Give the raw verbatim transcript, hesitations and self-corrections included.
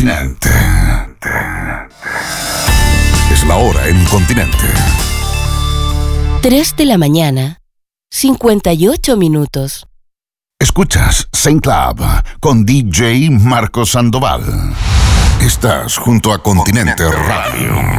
Continente. Es la hora en Continente. tres de la mañana, cincuenta y ocho minutos. Escuchas Saint Club con D J Marco Sandoval. Estás junto a Continente Radio.